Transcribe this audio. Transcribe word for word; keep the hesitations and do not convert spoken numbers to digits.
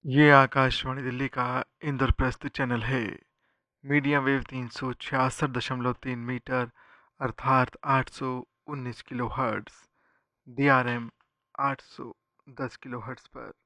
ये आकाशवाणी दिल्ली का इंद्रप्रस्थ चैनल है। मीडियम वेव तीन सौ छियासठ दशमलव तीन मीटर अर्थात आठ सौ उन्नीस kilo hertz, D R M आठ सौ दस किलो हर्ट्स पर